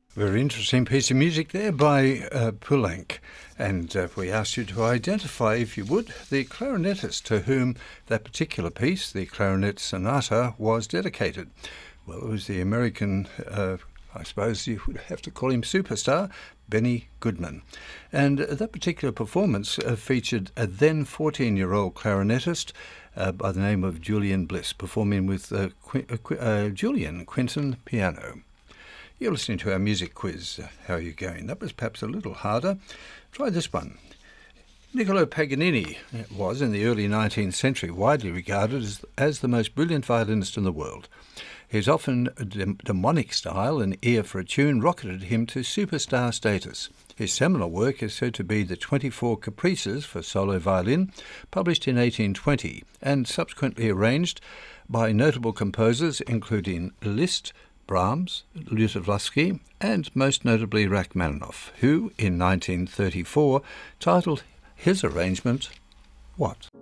Very interesting piece of music there by Poulenc. And we asked you to identify, if you would, the clarinetist to whom that particular piece, the Clarinet Sonata, was dedicated. Well, it was the American, I suppose you would have to call him superstar, Benny Goodman. And that particular performance featured a then 14-year-old clarinetist by the name of Julian Bliss, performing with Julian Quinton piano. You're listening to our music quiz. How are you going? That was perhaps a little harder. Try this one. Niccolo Paganini was, in the early 19th century, widely regarded as the most brilliant violinist in the world. His often demonic style and ear for a tune rocketed him to superstar status. His seminal work is said to be the 24 Caprices for solo violin, published in 1820, and subsequently arranged by notable composers including Liszt, Brahms, Lutoslawski, and most notably Rachmaninoff, who, in 1934, titled his arrangement, What?